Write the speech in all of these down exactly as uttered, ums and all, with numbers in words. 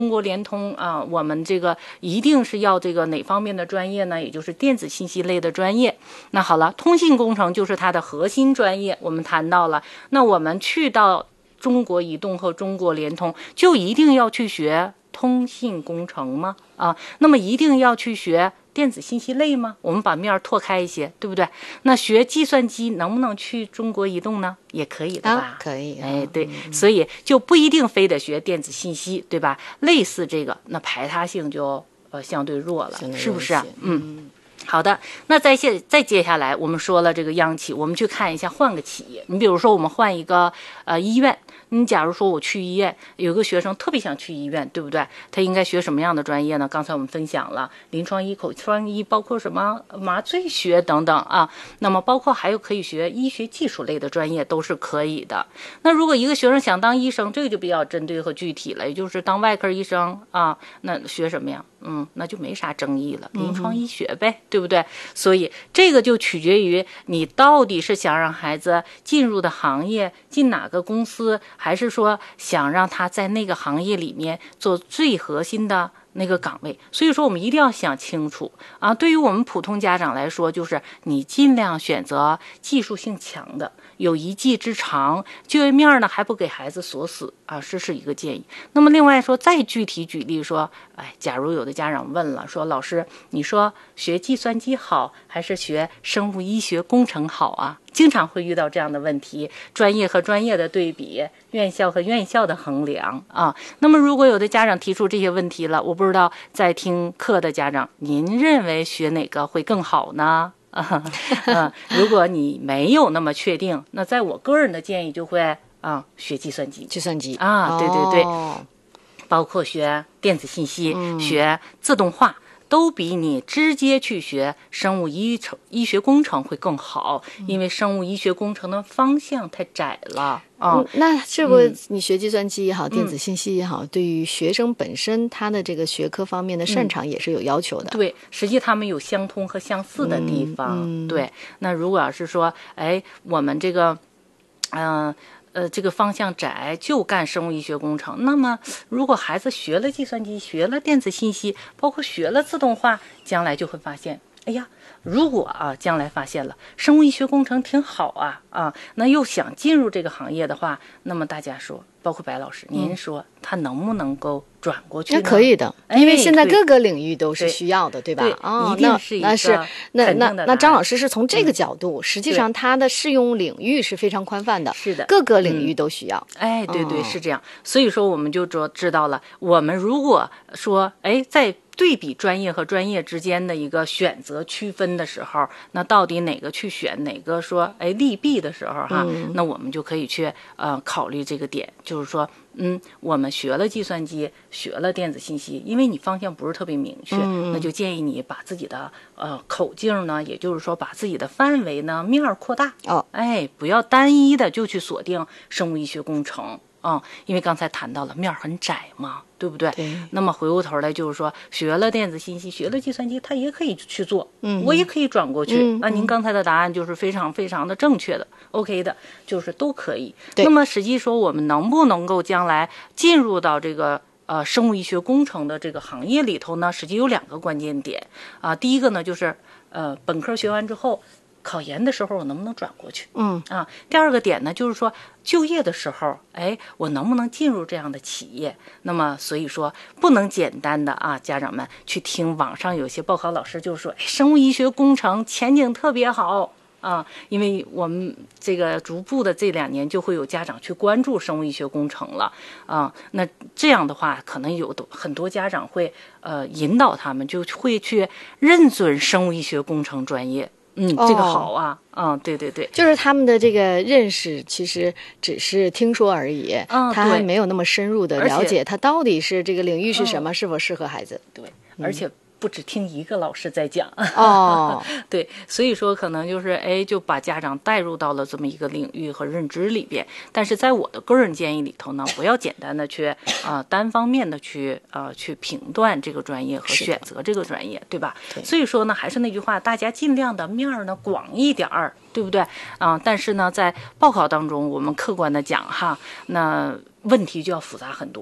中国联通啊，我们这个一定是要这个哪方面的专业呢？也就是电子信息类的专业。那好了，通信工程就是它的核心专业，我们谈到了。那我们去到中国移动和中国联通，就一定要去学通信工程吗？啊，那么一定要去学电子信息类吗？我们把面拓开一些，对不对？那学计算机能不能去中国移动呢？也可以的吧？ 啊、可以、啊。 哎，对、嗯，所以就不一定非得学电子信息，对吧？类似这个，那排他性就呃相对弱了，是不是啊？嗯。好的，那再接再接下来，我们说了这个央企，我们去看一下换个企业。你比如说，我们换一个呃医院。你假如说我去医院，有个学生特别想去医院，对不对？他应该学什么样的专业呢？刚才我们分享了临床医、口腔医，包括什么麻醉学等等啊。那么包括还有可以学医学技术类的专业都是可以的。那如果一个学生想当医生，这个就比较针对和具体了，也就是当外科医生啊，那学什么呀？嗯，那就没啥争议了，临床医学呗，嗯、对不对？所以这个就取决于你到底是想让孩子进入的行业，进哪个公司，还是说想让他在那个行业里面做最核心的那个岗位。所以说我们一定要想清楚啊。对于我们普通家长来说，就是你尽量选择技术性强的，有一技之长，就业面呢还不给孩子锁死啊，这是一个建议。那么另外说，再具体举例说，哎，假如有的家长问了，说老师，你说学计算机好还是学生物医学工程好啊？经常会遇到这样的问题，专业和专业的对比，院校和院校的衡量啊。那么如果有的家长提出这些问题了，我不知道在听课的家长，您认为学哪个会更好呢？啊、呃，如果你没有那么确定，那在我个人的建议就会啊，学计算机， 计算机啊，对对对， 哦、 包括学电子信息、 嗯、 学自动化。都比你直接去学生物医程医学工程会更好，因为生物医学工程的方向太窄了啊、 嗯。那这不你学计算机也好，嗯、电子信息也好，对于学生本身他的这个学科方面的擅长也是有要求的。 嗯、对，实际他们有相通和相似的地方。 嗯嗯、 对，那如果要是说，哎，我们这个，嗯、呃。呃，这个方向窄，就干生物医学工程。那么，如果孩子学了计算机，学了电子信息，包括学了自动化，将来就会发现，哎呀，如果啊，将来发现了生物医学工程挺好啊啊，那又想进入这个行业的话，那么大家说，包括白老师，您说他能不能够转过去呢？ 那可以的，因为现在各个领域都是需要的，对, 对吧？ 哦，一定是一个那是那那那张老师是从这个角度， 嗯、 实际上他的适用领域是非常宽泛的， 是的， 各个领域都需要。 嗯、哎，对对，是这样。所以说，我们就知知道了，我们如果说，哎，在对比专业和专业之间的一个选择区分的时候，那到底哪个去选，哪个说哎利弊的时候哈， 嗯、 那我们就可以去呃考虑这个点，就是说，嗯，我们学了计算机，学了电子信息，因为你方向不是特别明确， 嗯、 那就建议你把自己的呃口径呢，也就是说把自己的范围呢面儿扩大哦， 哎，不要单一的就去锁定生物医学工程。嗯，因为刚才谈到了面很窄嘛，对不对？ 对。 那么回过头来就是说，学了电子信息，学了计算机，他也可以去做， 嗯， 我也可以转过去。 嗯、 那您刚才的答案就是非常非常的正确的 ，OK 的，就是都可以。 对。 那么实际说，我们能不能够将来进入到这个呃生物医学工程的这个行业里头呢？实际有两个关键点啊。第一个呢，就是呃本科学完之后。考研的时候我能不能转过去？ 嗯啊，第二个点呢，就是说就业的时候，哎，我能不能进入这样的企业？那么所以说不能简单的啊，家长们去听网上有些报考老师就说，哎，生物医学工程前景特别好啊，因为我们这个逐步的这两年就会有家长去关注生物医学工程了啊，那这样的话，可能有很多家长会呃引导他们就会去认准生物医学工程专业。嗯，这个好啊，嗯、哦，对对对， 就是他们的这个认识其实只是听说而已， 嗯， 他还没有那么深入的了解，他到底是这个领域是什么， 嗯、 是否适合孩子。 对，而且不只听一个老师在讲哦， 对，所以说可能就是哎，就把家长带入到了这么一个领域和认知里边。但是在我的个人建议里头呢，不要简单的去啊、呃、单方面的去呃去评断这个专业和选择这个专业，对吧？ 对。 所以说呢，还是那句话，大家尽量的面儿呢广一点儿，对不对啊、呃？但是呢，在报考当中，我们客观的讲哈，那问题就要复杂很多。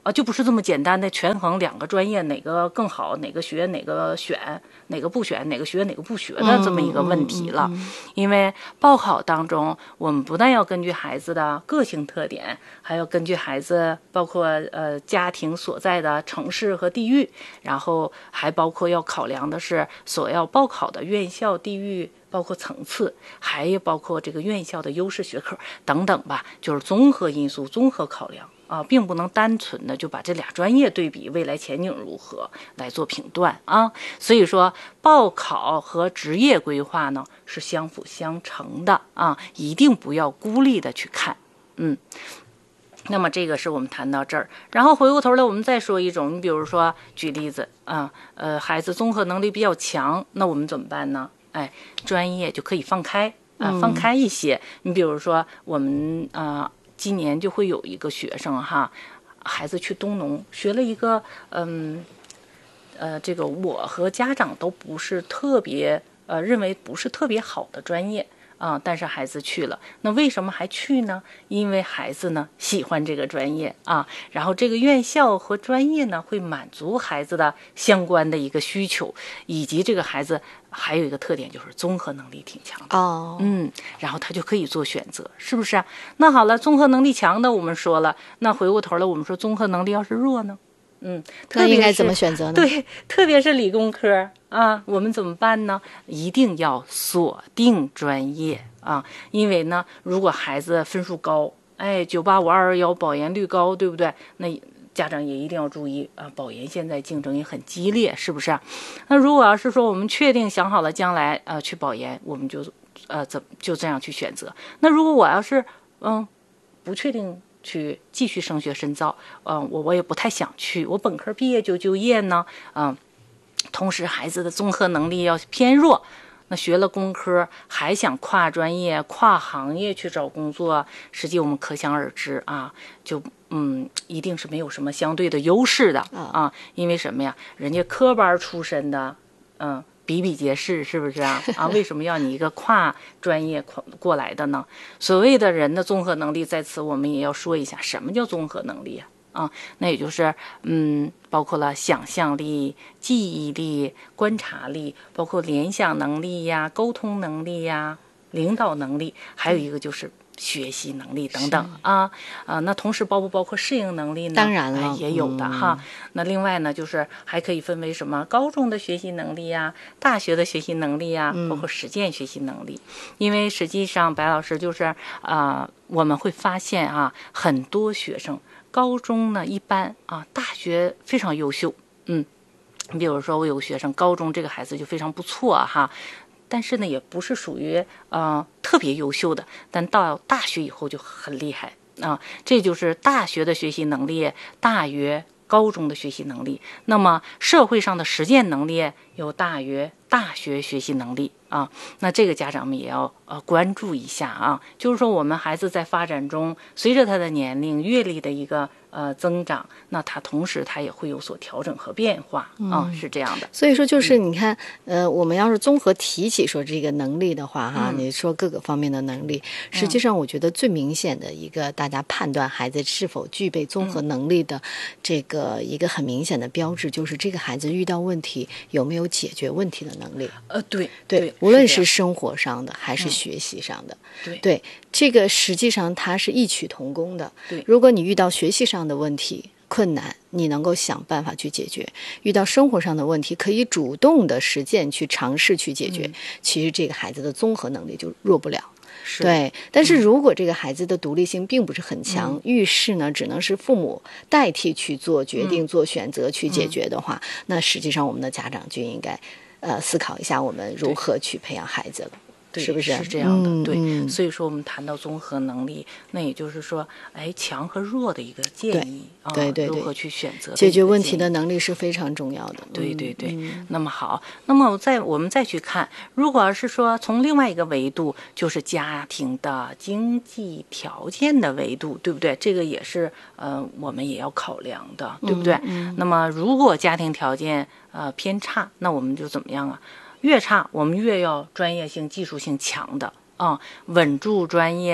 啊，就不是这么简单的权衡两个专业哪个更好，哪个学哪个选，哪个不选，哪个学哪个不学的这么一个问题了。 嗯嗯嗯、 因为报考当中，我们不但要根据孩子的个性特点，还要根据孩子包括呃家庭所在的城市和地域，然后还包括要考量的是所要报考的院校地域。包括层次，还有包括这个院校的优势学科等等吧，就是综合因素、综合考量啊，并不能单纯的就把这俩专业对比未来前景如何来做评断啊。所以说，报考和职业规划呢是相辅相成的啊，一定不要孤立的去看，嗯。那么这个是我们谈到这儿，然后回过头来我们再说一种，你比如说举例子啊，呃，孩子综合能力比较强，那我们怎么办呢？哎，专业就可以放开啊、呃，放开一些。你比如说，我们啊、呃，今年就会有一个学生哈，孩子去东农学了一个，嗯，呃，这个我和家长都不是特别呃认为不是特别好的专业啊、呃，但是孩子去了，那为什么还去呢？因为孩子呢喜欢这个专业啊，然后这个院校和专业呢会满足孩子的相关的一个需求，以及这个孩子。还有一个特点就是综合能力挺强的哦， 嗯，然后他就可以做选择，是不是啊？那好了，综合能力强的我们说了，那回过头来我们说综合能力要是弱呢？嗯， 那应该怎么选择呢？ 对，特别是理工科啊，我们怎么办呢？一定要锁定专业啊，因为呢，如果孩子分数高，哎，九八五二二幺保研率高，对不对？那家长也一定要注意啊，保研现在竞争也很激烈，是不是？那如果要是说我们确定想好了将来呃去保研，我们就呃怎就这样去选择。那如果我要是嗯不确定去继续升学深造，嗯、呃、我我也不太想去，我本科毕业就就业呢，嗯、呃，同时孩子的综合能力要偏弱。那学了工科还想跨专业跨行业去找工作，实际我们可想而知啊，就嗯一定是没有什么相对的优势的啊，因为什么呀？人家科班出身的，嗯，比比皆是，是不是啊？啊，为什么要你一个跨专业过来的呢？所谓的人的综合能力，在此我们也要说一下，什么叫综合能力啊？啊，那也就是，嗯，包括了想象力、记忆力、观察力，包括联想能力呀、沟通能力呀、领导能力，还有一个就是学习能力等等啊啊。那同时包不包括适应能力呢？ 当然了， 哎、也有的、嗯、哈。那另外呢，就是还可以分为什么高中的学习能力呀、大学的学习能力呀，包括实践学习能力。嗯、因为实际上，白老师就是啊、呃，我们会发现啊，很多学生。高中呢一般啊，大学非常优秀，嗯，你比如说我有个学生，高中这个孩子就非常不错哈，但是呢也不是属于呃特别优秀的，但到大学以后就很厉害啊，这就是大学的学习能力大于高中的学习能力，那么社会上的实践能力又大于大学学习能力啊，那这个家长们也要呃关注一下啊，就是说我们孩子在发展中，随着他的年龄、阅历的一个呃增长，那他同时他也会有所调整和变化啊，嗯、是这样的。 所以说，就是你看，呃，我们要是综合提起说这个能力的话，哈、嗯，你说各个方面的能力，实际上我觉得最明显的一个大家判断孩子是否具备综合能力的这个一个很明显的标志，就是这个孩子遇到问题有没有解决问题的能力。 呃，对对， 对无论是生活上的还是学习上的， 嗯、对对，这个实际上它是异曲同工的。 对， 如果你遇到学习上的问题困难，你能够想办法去解决；遇到生活上的问题，可以主动的实践去尝试去解决。嗯、其实这个孩子的综合能力就弱不了。对，但是如果这个孩子的独立性并不是很强，嗯、遇事呢只能是父母代替去做决定、嗯、做选择去解决的话，嗯、那实际上我们的家长就应该呃思考一下，我们如何去培养孩子了。 对， 是不是？ 是这样的， 嗯、 对、 嗯。 所以说我们谈到综合能力，那也就是说，哎，强和弱的一个建议啊， 对对对， 如何去选择解决问题的能力是非常重要的。 对对对。 嗯、 那么好，那么再我们再去看，如果是说从另外一个维度，就是家庭的经济条件的维度，对不对？这个也是呃我们也要考量的，对不对？ 嗯嗯、 那么如果家庭条件呃偏差，那我们就怎么样啊？越差，我们越要专业性、技术性强的啊，稳住专业、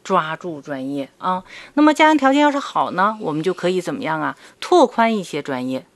抓住专业啊。那么家庭条件要是好呢，我们就可以怎么样啊？拓宽一些专业，